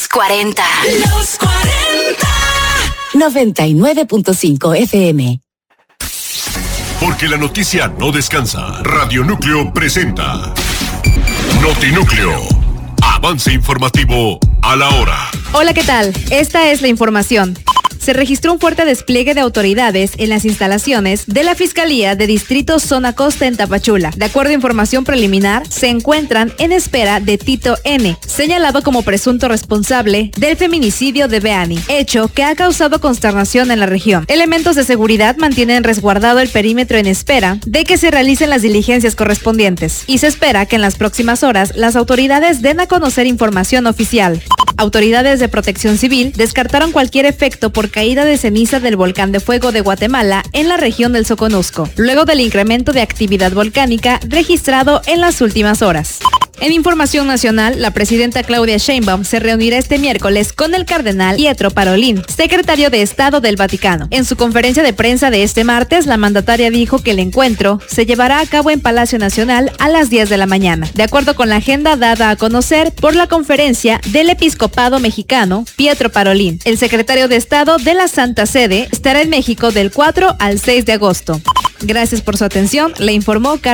Los 40. Los 40. 99.5 FM. Porque la noticia no descansa. Radio Núcleo presenta Notinúcleo. Avance informativo a la hora. Hola, ¿qué tal? Esta es la información. Se registró un fuerte despliegue de autoridades en las instalaciones de la Fiscalía de Distrito Zona Costa en Tapachula. De acuerdo a información preliminar, se encuentran en espera de Tito N., señalado como presunto responsable del feminicidio de Beani, hecho que ha causado consternación en la región. Elementos de seguridad mantienen resguardado el perímetro en espera de que se realicen las diligencias correspondientes, y se espera que en las próximas horas las autoridades den a conocer información oficial. Autoridades de Protección Civil descartaron cualquier efecto por caída de ceniza del volcán de fuego de Guatemala en la región del Soconusco, luego del incremento de actividad volcánica registrado en las últimas horas. En información nacional, la presidenta Claudia Sheinbaum se reunirá este miércoles con el cardenal Pietro Parolin, secretario de Estado del Vaticano. En su conferencia de prensa de este martes, la mandataria dijo que el encuentro se llevará a cabo en Palacio Nacional a las 10 de la mañana, de acuerdo con la agenda dada a conocer por la conferencia del Episcopado Mexicano, Pietro Parolin. El secretario de Estado de la Santa Sede estará en México del 4 al 6 de agosto. Gracias por su atención, le informó Carlos